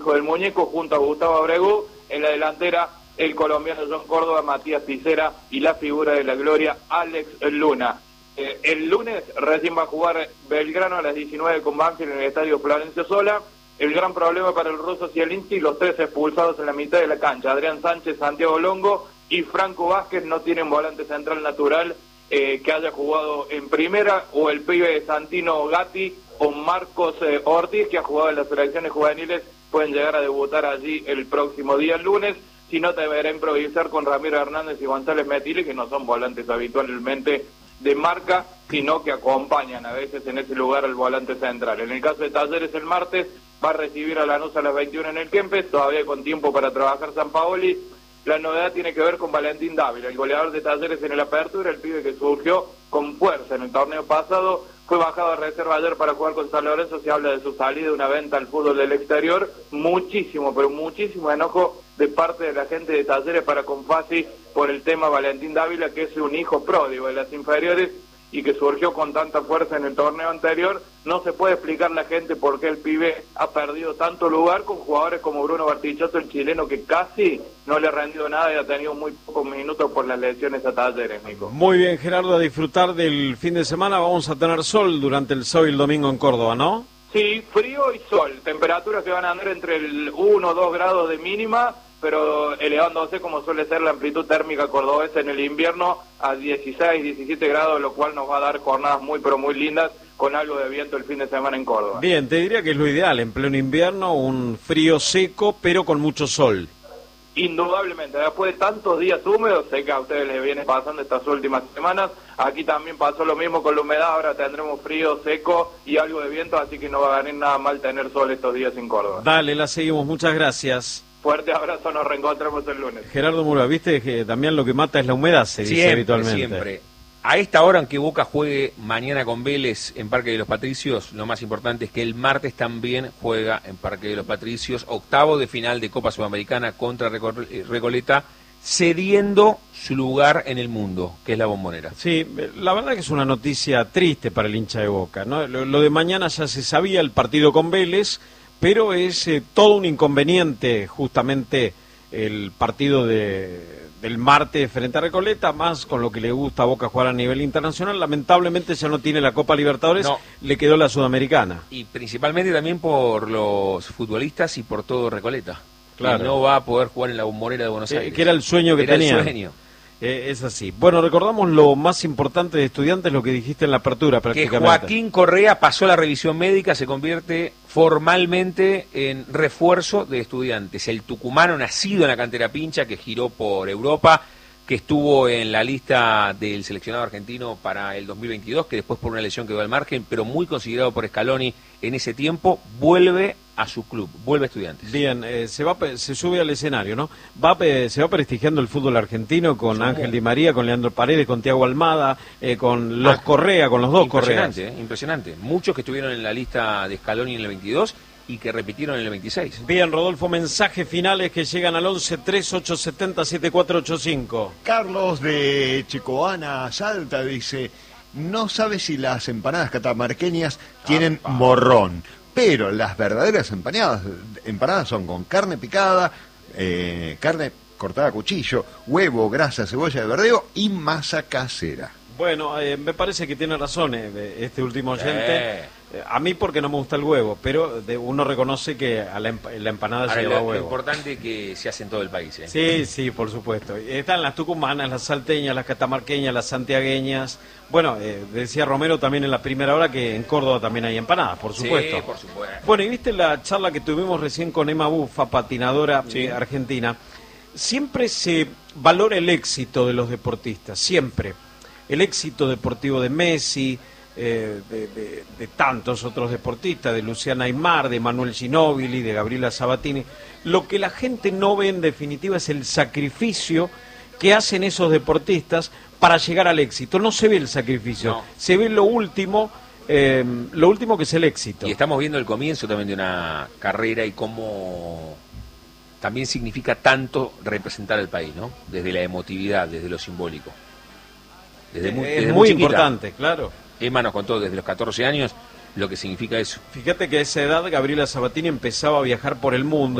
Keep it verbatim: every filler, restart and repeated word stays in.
del muñeco junto a Gustavo Abregu, en la delantera el colombiano John Córdoba, Matías Picera y la figura de la gloria Alex Luna. Eh, el lunes recién va a jugar Belgrano a las diecinueve con Banfield en el estadio Florencio Sola. El gran problema para el ruso Zielinski, los tres expulsados en la mitad de la cancha, Adrián Sánchez, Santiago Longo y Franco Vázquez, no tienen volante central natural eh, que haya jugado en primera, o el pibe Santino Gatti o Marcos eh, Ortiz, que ha jugado en las selecciones juveniles, pueden llegar a debutar allí el próximo día lunes. Si no, deberá improvisar con Ramiro Hernández y González Metile, que no son volantes habitualmente de marca, sino que acompañan a veces en ese lugar al volante central. En el caso de Talleres, el martes va a recibir a Lanús a las veintiuna en el Kempes, todavía con tiempo para trabajar Sampaoli. La novedad tiene que ver con Valentín Dávila, el goleador de Talleres en el Apertura, el pibe que surgió con fuerza en el torneo pasado, fue bajado a reserva ayer para jugar con San Lorenzo. Se habla de su salida, una venta al fútbol del exterior, muchísimo, pero muchísimo enojo de parte de la gente de Talleres para con Fassi por el tema Valentín Dávila, que es un hijo pródigo de las inferiores y que surgió con tanta fuerza en el torneo anterior. No se puede explicar la gente por qué el pibe ha perdido tanto lugar con jugadores como Bruno Bartichotto, el chileno, que casi no le ha rendido nada y ha tenido muy pocos minutos por las lesiones a Talleres, Nico. Muy bien, Gerardo, a disfrutar del fin de semana. Vamos a tener sol durante el sábado y el domingo en Córdoba, ¿no? Sí, frío y sol, temperaturas que van a andar entre el uno o dos grados de mínima, pero elevándose como suele ser la amplitud térmica cordobesa en el invierno a dieciséis, diecisiete grados, lo cual nos va a dar jornadas muy pero muy lindas con algo de viento el fin de semana en Córdoba. Bien, te diría que es lo ideal, en pleno invierno, un frío seco pero con mucho sol. Indudablemente, después de tantos días húmedos, sé que a ustedes les viene pasando estas últimas semanas, aquí también pasó lo mismo con la humedad, ahora tendremos frío, seco y algo de viento, así que no va a venir nada mal tener sol estos días en Córdoba. Dale, la seguimos, muchas gracias. Fuerte abrazo, nos reencontramos el lunes. Gerardo Mura, viste que también lo que mata es la humedad, se dice siempre, habitualmente. Siempre. A esta hora, aunque Boca juegue mañana con Vélez en Parque de los Patricios, lo más importante es que el martes también juega en Parque de los Patricios, octavo de final de Copa Sudamericana contra Recoleta, cediendo su lugar en el mundo, que es la Bombonera. Sí, la verdad que es una noticia triste para el hincha de Boca, ¿no? Lo, lo de mañana ya se sabía, el partido con Vélez, pero es eh, todo un inconveniente justamente el partido de, del martes frente a Recoleta, más con lo que le gusta a Boca jugar a nivel internacional. Lamentablemente ya no tiene la Copa Libertadores, no. Le quedó la Sudamericana. Y principalmente también por los futbolistas y por todo Recoleta. Claro. Que no va a poder jugar en la Bombonera de Buenos Aires. Eh, que era el sueño que era tenía. El sueño. Eh, es así. Bueno, recordamos lo más importante de Estudiantes, lo que dijiste en la apertura prácticamente. Que Joaquín Correa pasó la revisión médica, se convierte formalmente en refuerzo de Estudiantes. El tucumano nacido en la cantera Pincha, que giró por Europa, que estuvo en la lista del seleccionado argentino para el dos mil veintidós, que después por una lesión quedó al margen, pero muy considerado por Scaloni en ese tiempo, vuelve a su club, vuelve a Estudiantes. Bien, eh, se va se sube al escenario, ¿no? Va se va prestigiando el fútbol argentino con sí, Ángel Di María, con Leandro Paredes, con Thiago Almada, eh, con los ah, Correa, con los dos Correas. Impresionante, eh, impresionante. Muchos que estuvieron en la lista de Scaloni en el veintidós y que repitieron en el veintiséis. Bien, Rodolfo, mensajes finales que llegan al once treinta y ocho setenta setenta y cuatro ochenta y cinco. Carlos de Chicoana, Salta, dice: no sabe si las empanadas catamarqueñas tienen ah, morrón, pero las verdaderas empanadas, empanadas son con carne picada, eh, carne cortada a cuchillo, huevo, grasa, cebolla de verdeo y masa casera. Bueno, eh, me parece que tiene razón eh, este último oyente. Eh. A mí porque no me gusta el huevo, pero de, uno reconoce que a la, emp la empanada Ahora, lleva lo, huevo. Lo importante es que se hace en todo el país. ¿eh? Sí, sí, por supuesto. Están las tucumanas, las salteñas, las catamarqueñas, las santiagueñas. Bueno, eh, decía Romero también en la primera hora que en Córdoba también hay empanadas, por supuesto. Sí, por supuesto. Bueno, y viste la charla que tuvimos recién con Emma Bufa, patinadora sí. eh, argentina. Siempre se valora el éxito de los deportistas, siempre. El éxito deportivo de Messi, eh, de, de, de tantos otros deportistas, de Luciana Aymar, de Manuel Ginóbili, de Gabriela Sabatini. Lo que la gente no ve en definitiva es el sacrificio que hacen esos deportistas para llegar al éxito. No se ve el sacrificio, no. Se ve lo último, eh, lo último que es el éxito. Y estamos viendo el comienzo también de una carrera y cómo también significa tanto representar al país, ¿no? Desde la emotividad, desde lo simbólico. Desde muy, es desde muy muy importante, claro. Emma nos contó desde los catorce años lo que significa eso. Fíjate que a esa edad Gabriela Sabatini empezaba a viajar por el mundo.